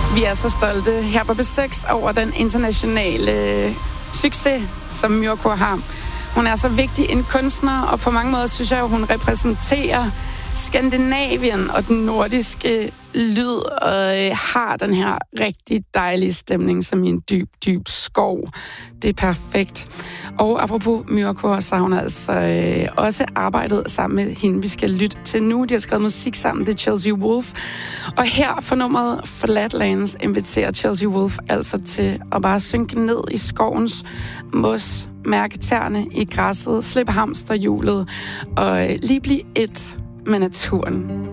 Vi er så stolte her på B6 over den internationale succes, som Myrko har. Hun er så vigtig en kunstner, og på mange måder synes jeg, at hun repræsenterer Skandinavien og den nordiske lyd, og har den her rigtig dejlige stemning, som i en dyb, dyb skov. Det er perfekt. Og apropos Myrko, så har hun altså også arbejdet sammen med hende, vi skal lytte til nu. De har skrevet musik sammen, det er Chelsea Wolfe. Og her for nummeret Flatlands inviterer Chelsea Wolfe altså til at bare synke ned i skovens mos, mærke tæerne i græsset, slippe hamsterhjulet og lige blive et med naturen.